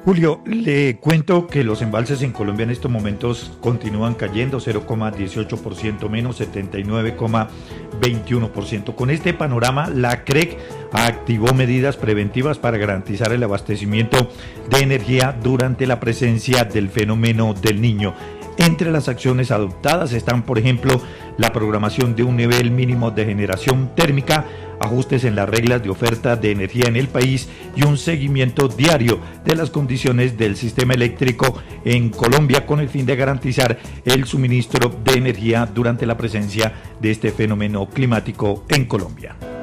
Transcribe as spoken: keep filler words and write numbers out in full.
Julio, le cuento que los embalses en Colombia en estos momentos continúan cayendo cero coma dieciocho por ciento menos, setenta y nueve coma veintiuno por ciento. Con este panorama, la C R E C activó medidas preventivas para garantizar el abastecimiento de energía durante la presencia del fenómeno del Niño. Entre las acciones adoptadas están, por ejemplo, la programación de un nivel mínimo de generación térmica, ajustes en las reglas de oferta de energía en el país y un seguimiento diario de las condiciones del sistema eléctrico en Colombia con el fin de garantizar el suministro de energía durante la presencia de este fenómeno climático en Colombia.